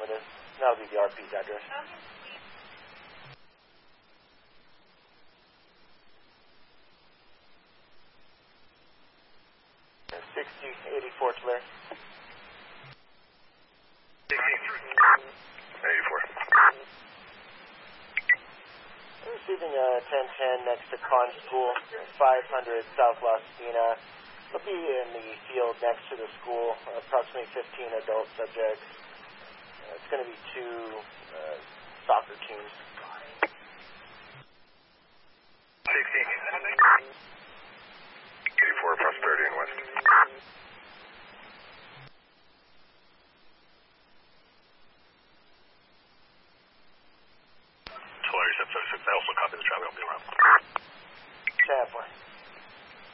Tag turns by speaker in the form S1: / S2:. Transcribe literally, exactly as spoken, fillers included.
S1: Affirmative. That'll be the R P's address. sixty eighty-four, Tulare.
S2: eighty-four.
S1: I'm receiving a ten ten next to Con School, five hundred South Las Spina. They'll be in the field next to the school, approximately fifteen adult subjects. Uh, it's going to be two uh, soccer teams.
S2: sixteen.